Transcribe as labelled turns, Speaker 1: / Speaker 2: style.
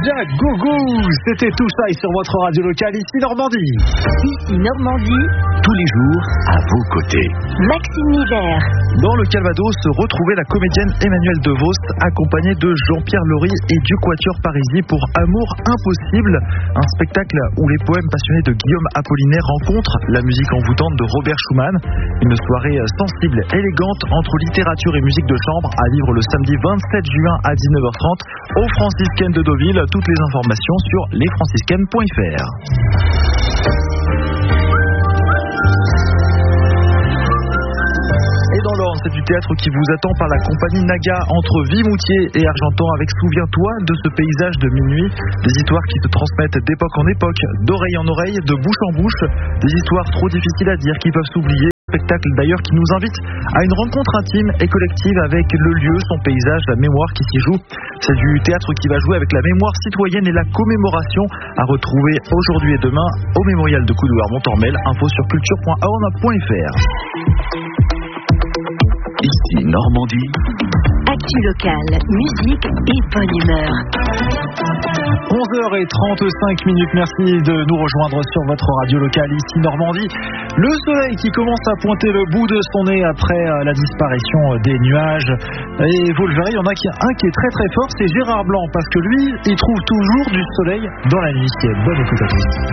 Speaker 1: bien, gougou. C'était tout ça et sur votre radio locale, ici Normandie.
Speaker 2: Ici Normandie.
Speaker 3: Tous les jours, à vos côtés.
Speaker 2: Maxime Hiver.
Speaker 1: Dans le Calvados, retrouvez la comédienne Emmanuelle DeVos, accompagnée de Jean-Pierre Laury et du Quatuor Parisis pour Amour Impossible. Un spectacle où les poèmes passionnés de Guillaume Apollinaire rencontrent la musique envoûtante de Robert Schumann. Une soirée sensible, élégante entre littérature et musique de chambre à vivre le samedi 27 juin à 19h30 aux Franciscaines de Deauville. Toutes les informations sur lesfranciscaines.fr. Et dans l'Orne, c'est du théâtre qui vous attend par la compagnie Naga entre Vimoutier et Argentan avec Souviens-toi de ce paysage de minuit. Des histoires qui se transmettent d'époque en époque, d'oreille en oreille, de bouche en bouche. Des histoires trop difficiles à dire qui peuvent s'oublier. Spectacle d'ailleurs qui nous invite à une rencontre intime et collective avec le lieu, son paysage, la mémoire qui s'y joue. C'est du théâtre qui va jouer avec la mémoire citoyenne et la commémoration à retrouver aujourd'hui et demain au mémorial de Coudouard-Montormel. Info sur culture.orne.fr.
Speaker 3: Ici Normandie.
Speaker 2: Actu locale, musique et bonne humeur.
Speaker 1: 11h35, merci de nous rejoindre sur votre radio locale ici Normandie. Le soleil qui commence à pointer le bout de son nez après la disparition des nuages. Et vous le verrez, il y en a un qui est très très fort, c'est Gérard Blanc, parce que lui, il trouve toujours du soleil dans la nuit. Bonne écoute à tous.